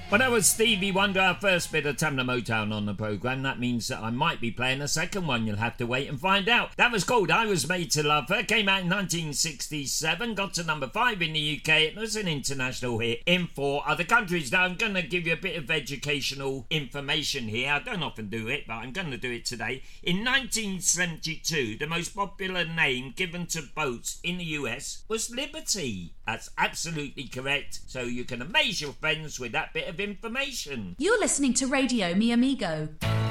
Well, that was Stevie Wonder, our first bit of Tamla Motown on the programme. That means that I might be playing a second one. You'll have to wait and find out. That was called I Was Made to Love Her. Came out in 1967. Got to number 5 in the UK. It was an international hit in 4 other countries. Now, I'm going to give you a bit of educational information here. I don't often do it, but I'm going to do it today. In 1972, the most popular name given to boats in the US was Liberty. That's absolutely correct. So you can amaze your friends with that bit of information. You're listening to Radio Mi Amigo.